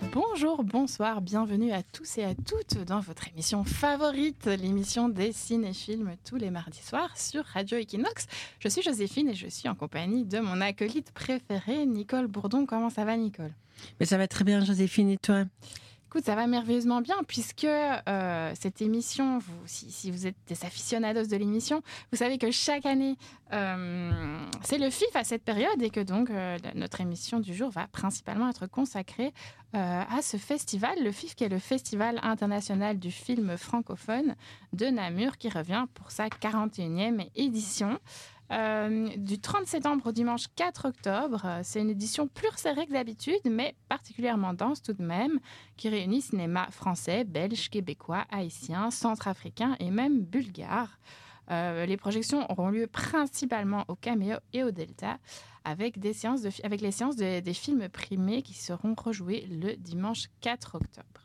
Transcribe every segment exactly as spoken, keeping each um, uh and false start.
Bonjour, bonsoir, bienvenue à tous et à toutes dans votre émission favorite, l'émission des ciné-films tous les mardis soirs sur Radio Equinox. Je suis Joséphine et je suis en compagnie de mon acolyte préférée, Nicole Bourdon. Comment ça va, Nicole ? Mais ça va très bien, Joséphine, et toi ? Écoute, ça va merveilleusement bien puisque euh, cette émission, vous, si, si vous êtes des aficionados de l'émission, vous savez que chaque année, euh, c'est le F I F à cette période et que donc euh, notre émission du jour va principalement être consacrée euh, à ce festival, le F I F qui est le Festival international du film francophone de Namur qui revient pour sa quarante et unième édition. Euh, du trente septembre au dimanche quatre octobre. C'est une édition plus serrée que d'habitude, mais particulièrement dense tout de même, qui réunit cinéma français, belge, québécois, haïtien, centrafricain et même bulgare. Euh, les projections auront lieu principalement au Caméo et au Delta, avec, des séances de, avec les séances de, des films primés qui seront rejoués le dimanche quatre octobre.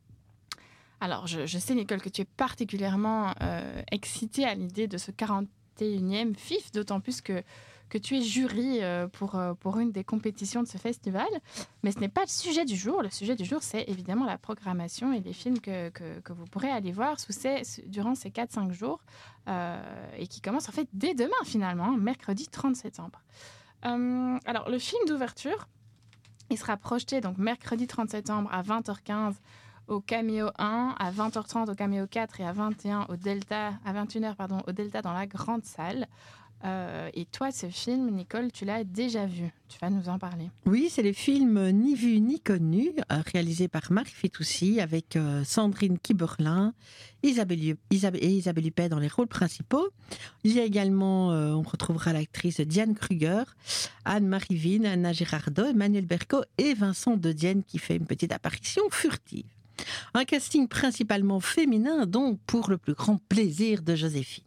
Alors, je, je sais, Nicole, que tu es particulièrement euh, excitée à l'idée de ce quarante et unième F I F, d'autant plus que, que tu es jury pour, pour une des compétitions de ce festival. Mais ce n'est pas le sujet du jour. Le sujet du jour, c'est évidemment la programmation et les films que, que, que vous pourrez aller voir sous ces, durant ces quatre cinq jours euh, et qui commencent en fait dès demain, finalement, mercredi trente septembre. Euh, alors, le film d'ouverture, il sera projeté donc mercredi trente septembre à vingt heures quinze au Caméo un, à vingt heures trente au Caméo quatre et à vingt et un au Delta, à vingt et une heures pardon, au Delta dans la grande salle. Euh, et toi, ce film, Nicole, tu l'as déjà vu. Tu vas nous en parler. Oui, c'est le film Ni vu ni connu, réalisé par Marc Fitoussi avec euh, Sandrine Kiberlin, Isabelle, Isabelle, et Isabelle Huppert dans les rôles principaux. Il y a également, euh, on retrouvera l'actrice Diane Kruger, Anne-Marie Vine, Anna Girardot, Emmanuel Berco et Vincent De Dienne qui fait une petite apparition furtive. Un casting principalement féminin, donc pour le plus grand plaisir de Joséphine.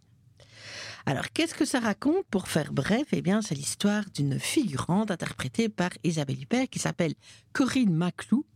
Alors, qu'est-ce que ça raconte ? Pour faire bref, eh bien, c'est l'histoire d'une figurante interprétée par Isabelle Huppert qui s'appelle Corinne Maclou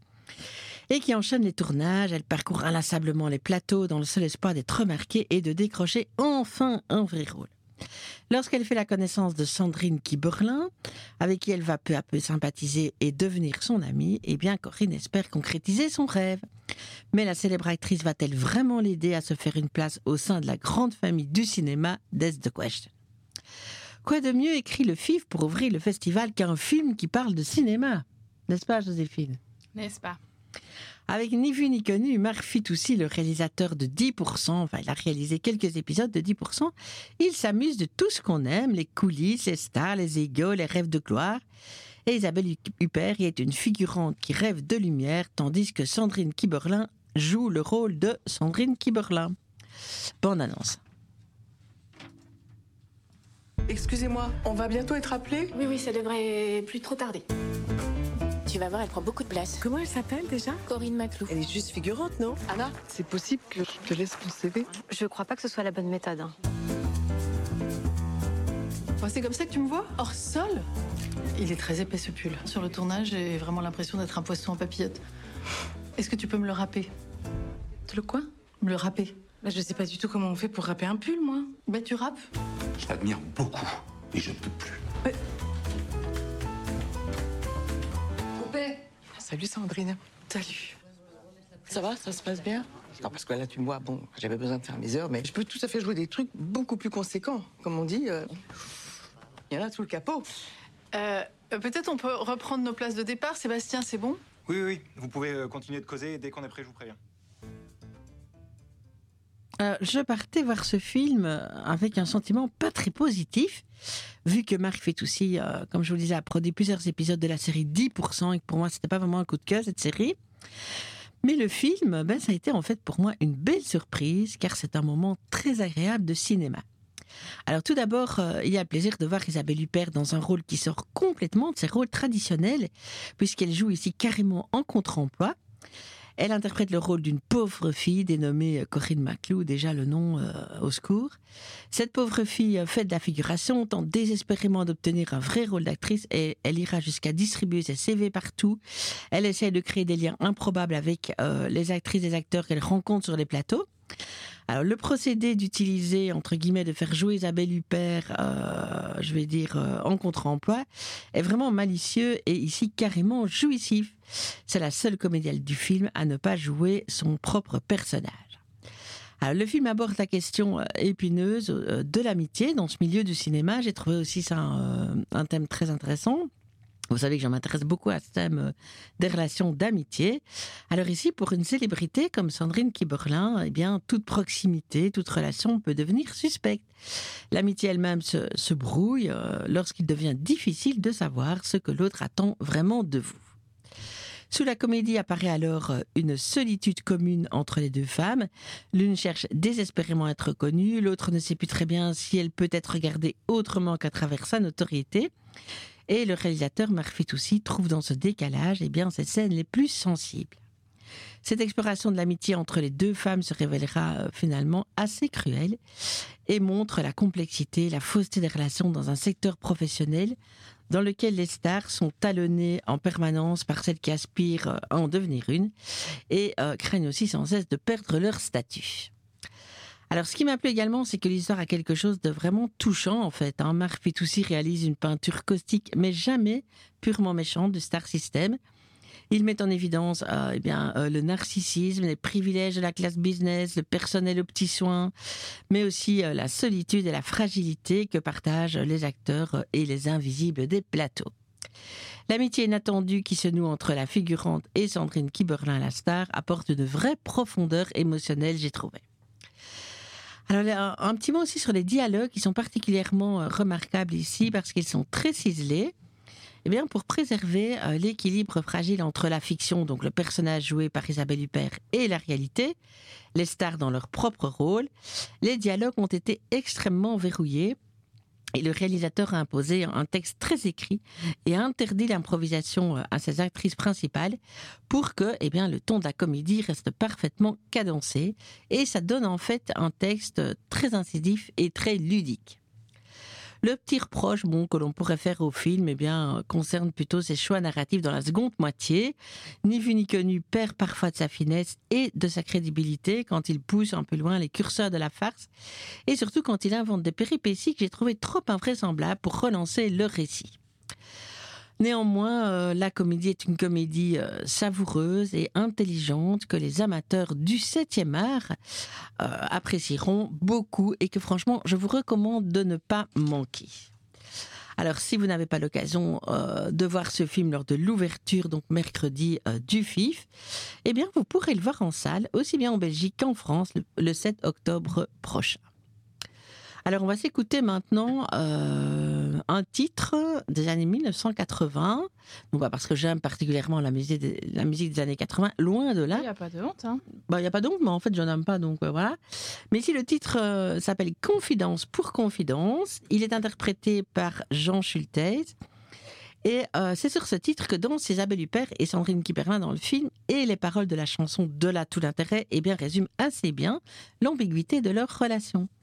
et qui enchaîne les tournages. Elle parcourt inlassablement les plateaux dans le seul espoir d'être remarquée et de décrocher enfin un vrai rôle. Lorsqu'elle fait la connaissance de Sandrine Kiberlin, avec qui elle va peu à peu sympathiser et devenir son amie, eh bien, Corinne espère concrétiser son rêve. Mais la célèbre actrice va-t-elle vraiment l'aider à se faire une place au sein de la grande famille du cinéma? That's the question. Quoi de mieux écrit le F I F pour ouvrir le festival qu'un film qui parle de cinéma? N'est-ce pas, Joséphine? N'est-ce pas? Avec Ni vu ni connu, Marc Fitoussi, le réalisateur de dix pour cent, enfin, il a réalisé quelques épisodes de dix pour cent, il s'amuse de tout ce qu'on aime, les coulisses, les stars, les égos, les rêves de gloire. Et Isabelle Huppert y est une figurante qui rêve de lumière, tandis que Sandrine Kiberlin joue le rôle de Sandrine Kiberlin. Bonne annonce. Excusez-moi, on va bientôt être appelé ? Oui, oui, ça devrait plus trop tarder. Tu vas voir, elle prend beaucoup de place. Comment elle s'appelle déjà ? Corinne Maclou. Elle est juste figurante, non ? Anna ? C'est possible que je te laisse mon C V ? Je crois pas que ce soit la bonne méthode. Hein. Enfin, c'est comme ça que tu me vois ? Hors sol ? Il est très épais ce pull. Sur le tournage, j'ai vraiment l'impression d'être un poisson en papillote. Est-ce que tu peux me le râper ? Le quoi ? Me le râper. Bah, je sais pas du tout comment on fait pour râper un pull, moi. Bah, tu râpes. Je t'admire beaucoup, mais je peux plus. Ouais. Salut Sandrine. Salut. Ça va, ça se passe bien ? Non, parce que là, tu me vois, bon, j'avais besoin de faire mes heures, mais je peux tout à fait jouer des trucs beaucoup plus conséquents. Comme on dit, euh, il y en a sous le capot. Euh, peut-être on peut reprendre nos places de départ. Sébastien, c'est bon ? Oui, oui, vous pouvez continuer de causer. Dès qu'on est prêt, je vous préviens. Euh, je partais voir ce film avec un sentiment pas très positif, vu que Marc Fitoussi, euh, comme je vous le disais, a produit plusieurs épisodes de la série dix pour cent et que pour moi, c'était pas vraiment un coup de cœur, cette série. Mais le film, ben, ça a été en fait pour moi une belle surprise, car c'est un moment très agréable de cinéma. Alors tout d'abord, euh, il y a le plaisir de voir Isabelle Huppert dans un rôle qui sort complètement de ses rôles traditionnels, puisqu'elle joue ici carrément en contre-emploi. Elle interprète le rôle d'une pauvre fille dénommée Corinne Maclou, déjà le nom euh, au secours. Cette pauvre fille fait de la figuration, tente désespérément d'obtenir un vrai rôle d'actrice et elle ira jusqu'à distribuer ses C V partout. Elle essaie de créer des liens improbables avec euh, les actrices et les acteurs qu'elle rencontre sur les plateaux. Alors, le procédé d'utiliser, entre guillemets, de faire jouer Isabelle Huppert, euh, je vais dire, euh, en contre-emploi, est vraiment malicieux et ici carrément jouissif. C'est la seule comédienne du film à ne pas jouer son propre personnage. Alors, le film aborde la question épineuse de l'amitié dans ce milieu du cinéma. J'ai trouvé aussi ça un, un thème très intéressant. Vous savez que je m'intéresse beaucoup à ce thème des relations d'amitié. Alors ici, pour une célébrité comme Sandrine Kiberlin, eh bien, toute proximité, toute relation peut devenir suspecte. L'amitié elle-même se, se brouille euh, lorsqu'il devient difficile de savoir ce que l'autre attend vraiment de vous. Sous la comédie apparaît alors une solitude commune entre les deux femmes. L'une cherche désespérément à être reconnue, l'autre ne sait plus très bien si elle peut être regardée autrement qu'à travers sa notoriété. Et le réalisateur Marc Fitoussi trouve dans ce décalage eh bien, ces scènes les plus sensibles. Cette exploration de l'amitié entre les deux femmes se révélera euh, finalement assez cruelle et montre la complexité, la fausseté des relations dans un secteur professionnel dans lequel les stars sont talonnées en permanence par celles qui aspirent à en devenir une et euh, craignent aussi sans cesse de perdre leur statut. Alors, ce qui m'a plu également, c'est que l'histoire a quelque chose de vraiment touchant, en fait. Hein. Marc Fitoussi réalise une peinture caustique, mais jamais purement méchante du star system. Il met en évidence euh, eh bien, euh, le narcissisme, les privilèges de la classe business, le personnel aux petits soins, mais aussi euh, la solitude et la fragilité que partagent les acteurs et les invisibles des plateaux. L'amitié inattendue qui se noue entre la figurante et Sandrine Kiberlin, la star, apporte une vraie profondeur émotionnelle, j'ai trouvé. Alors, un petit mot aussi sur les dialogues qui sont particulièrement remarquables ici parce qu'ils sont très ciselés. Eh bien, pour préserver euh, l'équilibre fragile entre la fiction, donc le personnage joué par Isabelle Huppert, et la réalité, les stars dans leur propre rôle, les dialogues ont été extrêmement verrouillés. Et le réalisateur a imposé un texte très écrit et a interdit l'improvisation à ses actrices principales pour que eh bien, le ton de la comédie reste parfaitement cadencé. Et ça donne en fait un texte très incisif et très ludique. Le petit reproche bon, que l'on pourrait faire au film eh bien, concerne plutôt ses choix narratifs dans la seconde moitié. Ni vu ni connu perd parfois de sa finesse et de sa crédibilité quand il pousse un peu loin les curseurs de la farce et surtout quand il invente des péripéties que j'ai trouvées trop invraisemblables pour relancer le récit. Néanmoins, euh, la comédie est une comédie euh, savoureuse et intelligente que les amateurs du septième art euh, apprécieront beaucoup et que franchement, je vous recommande de ne pas manquer. Alors, si vous n'avez pas l'occasion euh, de voir ce film lors de l'ouverture, donc mercredi euh, du F I F, eh bien, vous pourrez le voir en salle, aussi bien en Belgique qu'en France, le, le sept octobre prochain. Alors, on va s'écouter maintenant euh, un titre des années mille neuf cent quatre-vingts. Non pas parce que j'aime particulièrement la musique des, la musique des années quatre-vingts, loin de là. Il n'y a pas de honte. Hein. Bah, il n'y a pas de honte, mais en fait, je n'en aime pas, donc euh, voilà. Mais ici, le titre euh, s'appelle « Confidence pour confidence ». Il est interprété par Jean Schulteis. Et euh, c'est sur ce titre que dansent Isabelle Huppert et Sandrine Kiberlin dans le film. Et les paroles de la chanson « De là tout l'intérêt » eh bien, résument assez bien l'ambiguïté de leur relation.